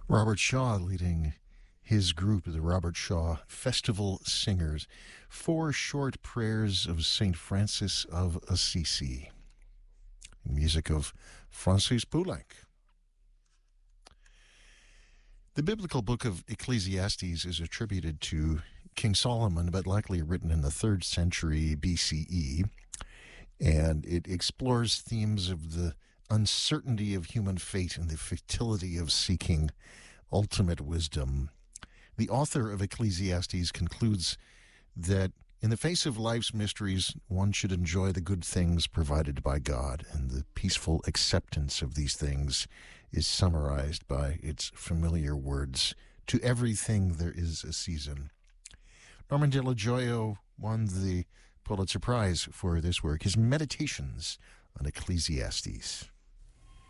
Robert Shaw leading his group, the Robert Shaw Festival Singers, four short prayers of St. Francis of Assisi. Music of Francis Poulenc. The biblical book of Ecclesiastes is attributed to King Solomon, but likely written in the 3rd century BCE, and it explores themes of the uncertainty of human fate and the futility of seeking ultimate wisdom. The author of Ecclesiastes concludes that in the face of life's mysteries, one should enjoy the good things provided by God, and the peaceful acceptance of these things is summarized by its familiar words, "To everything there is a season." Norman De La Gioia won the Pulitzer Prize for this work, his Meditations on Ecclesiastes.